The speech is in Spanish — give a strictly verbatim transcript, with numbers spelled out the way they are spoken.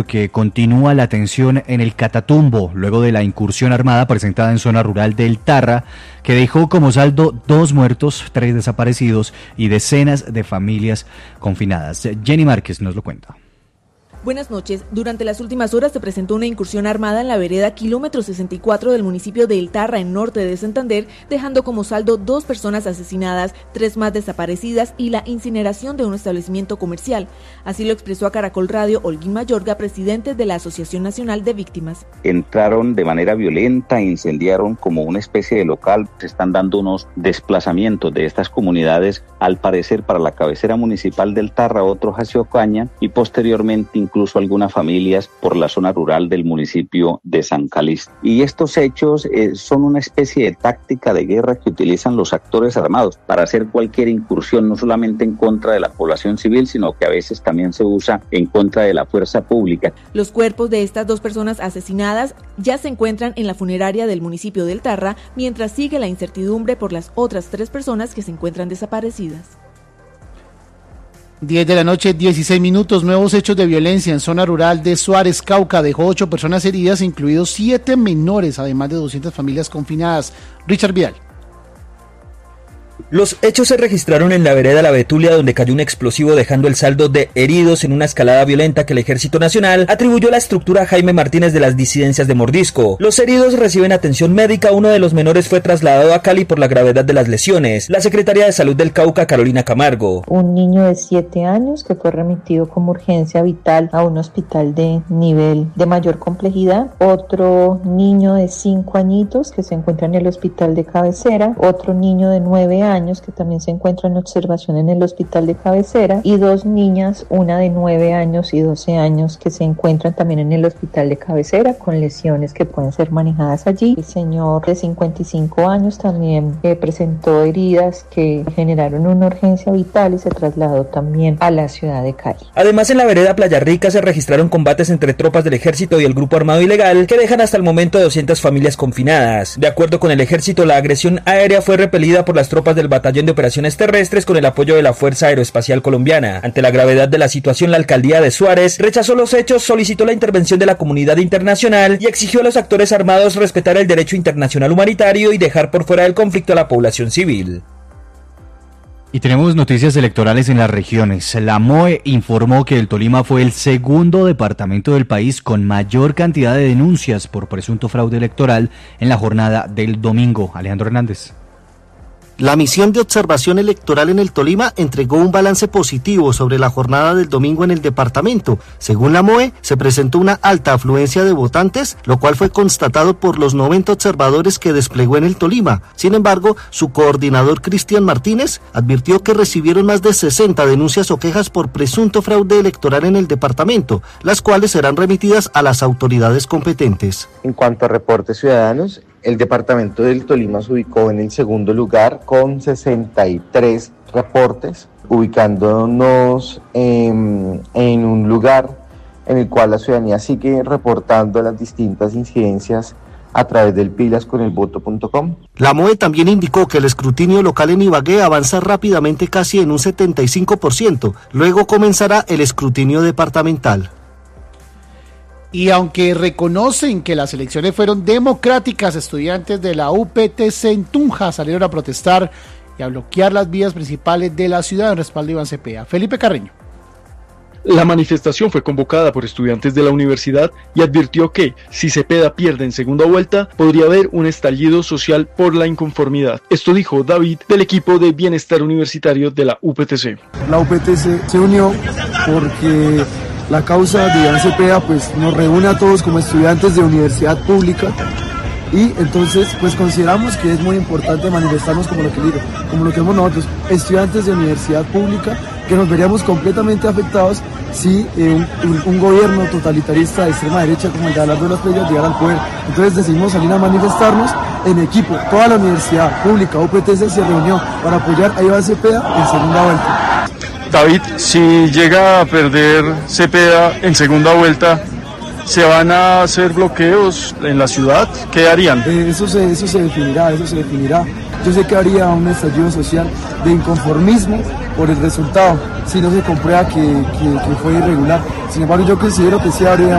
porque continúa la tensión en el Catatumbo, luego de la incursión armada presentada en zona rural del Tarra, que dejó como saldo dos muertos, tres desaparecidos y decenas de familias confinadas. Jenny Márquez nos lo cuenta. Buenas noches. Durante las últimas horas se presentó una incursión armada en la vereda kilómetro sesenta y cuatro del municipio de El Tarra, en norte de Santander, dejando como saldo dos personas asesinadas, tres más desaparecidas y la incineración de un establecimiento comercial. Así lo expresó a Caracol Radio Holguín Mayorga, presidente de la Asociación Nacional de Víctimas. Entraron de manera violenta, incendiaron como una especie de local, se están dando unos desplazamientos de estas comunidades, al parecer para la cabecera municipal del Tarra, otros hacia Ocaña y posteriormente incluso algunas familias por la zona rural del municipio de San Calixto. Y estos hechos eh, son una especie de táctica de guerra que utilizan los actores armados para hacer cualquier incursión, no solamente en contra de la población civil, sino que a veces también se usa en contra de la fuerza pública. Los cuerpos de estas dos personas asesinadas ya se encuentran en la funeraria del municipio del Tarra, mientras sigue la incertidumbre por las otras tres personas que se encuentran desaparecidas. diez de la noche, dieciséis minutos, nuevos hechos de violencia en zona rural de Suárez, Cauca, dejó ocho personas heridas, incluidos siete menores, además de doscientas familias confinadas. Richard Vidal. Los hechos se registraron en la vereda La Betulia, donde cayó un explosivo dejando el saldo de heridos en una escalada violenta que el Ejército Nacional atribuyó a la estructura Jaime Martínez de las disidencias de Mordisco. Los heridos reciben atención médica, uno de los menores fue trasladado a Cali por la gravedad de las lesiones. La Secretaria de Salud del Cauca, Carolina Camargo. Un niño de siete años que fue remitido como urgencia vital a un hospital de nivel de mayor complejidad, otro niño de cinco añitos que se encuentra en el hospital de cabecera, otro niño de nueve años que también se encuentra en observación en el hospital de cabecera y dos niñas, una de nueve años y doce años que se encuentran también en el hospital de cabecera con lesiones que pueden ser manejadas allí. El señor de cincuenta y cinco años también eh, presentó heridas que generaron una urgencia vital y se trasladó también a la ciudad de Cali. Además, en la vereda Playa Rica se registraron combates entre tropas del ejército y el grupo armado ilegal que dejan hasta el momento doscientas familias confinadas. De acuerdo con el ejército, la agresión aérea fue repelida por las tropas del Batallón de Operaciones Terrestres con el apoyo de la Fuerza Aeroespacial Colombiana. Ante la gravedad de la situación, la alcaldía de Suárez rechazó los hechos, solicitó la intervención de la comunidad internacional y exigió a los actores armados respetar el derecho internacional humanitario y dejar por fuera del conflicto a la población civil. Y tenemos noticias electorales en las regiones. La M O E informó que el Tolima fue el segundo departamento del país con mayor cantidad de denuncias por presunto fraude electoral en la jornada del domingo. Alejandro Hernández. La misión de observación electoral en el Tolima entregó un balance positivo sobre la jornada del domingo en el departamento. Según la M O E, se presentó una alta afluencia de votantes, lo cual fue constatado por los noventa observadores que desplegó en el Tolima. Sin embargo, su coordinador Cristian Martínez advirtió que recibieron más de sesenta denuncias o quejas por presunto fraude electoral en el departamento, las cuales serán remitidas a las autoridades competentes. En cuanto a reportes ciudadanos, el departamento del Tolima se ubicó en el segundo lugar con sesenta y tres reportes, ubicándonos en, en un lugar en el cual la ciudadanía sigue reportando las distintas incidencias a través del pilas con el voto punto com. La M O E también indicó que el escrutinio local en Ibagué avanza rápidamente casi en un setenta y cinco por ciento. Luego comenzará el escrutinio departamental. Y aunque reconocen que las elecciones fueron democráticas, estudiantes de la U P T C en Tunja salieron a protestar y a bloquear las vías principales de la ciudad en respaldo de Iván Cepeda. Felipe Carreño. La manifestación fue convocada por estudiantes de la universidad y advirtió que, si Cepeda pierde en segunda vuelta, podría haber un estallido social por la inconformidad. Esto dijo David, del equipo de bienestar universitario de la U P T C. La U P T C se unió porque la causa de Iván Cepeda pues, nos reúne a todos como estudiantes de universidad pública y entonces pues consideramos que es muy importante manifestarnos como lo que digo, como lo que somos nosotros, estudiantes de universidad pública, que nos veríamos completamente afectados si eh, un, un, un gobierno totalitarista de extrema derecha como el de Abelardo de las Pellas llegara al poder. Entonces decidimos salir a manifestarnos en equipo. Toda la universidad pública U P T C se reunió para apoyar a Iván Cepeda en segunda vuelta. David, si llega a perder Cepeda en segunda vuelta, ¿se van a hacer bloqueos en la ciudad? ¿Qué harían? Eh, eso, se, eso se definirá, eso se definirá. Yo sé que habría un estallido social de inconformismo por el resultado, si no se comprueba que, que, que fue irregular. Sin embargo, yo considero que sí habría